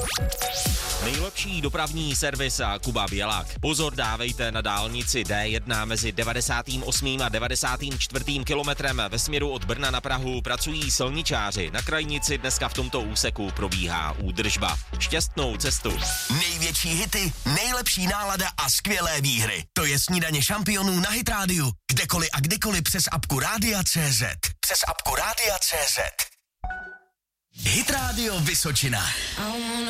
Nejlepší dopravní servis a Kuba Bělák. Pozor dávejte na dálnici D1 mezi 98. a 94. kilometrem ve směru od Brna na Prahu pracují silničáři. Na krajnici dneska v tomto úseku probíhá údržba. Šťastnou cestu. Největší hity, nejlepší nálada a skvělé výhry. To je Snídaně šampionů na Hit Radio. Kdekoliv a kdykoliv přes apku Rádia.cz. Přes apku Rádia.cz. Hit Radio Vysočina.